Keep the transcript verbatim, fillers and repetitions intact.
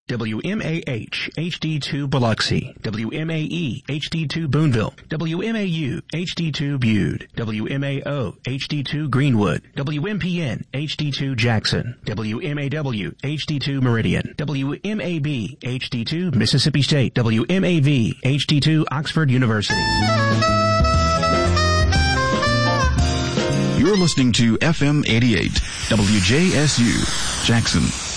W M A H H D two Biloxi, W M A E H D two Boonville, W M A U H D two Bude, W M A O H D two Greenwood, W M P N H D two Jackson, W M A W H D two Meridian, W M A B H D two Mississippi State, W M A V H D two Oxford University. You're listening to F M eighty-eight, W J S U, Jackson.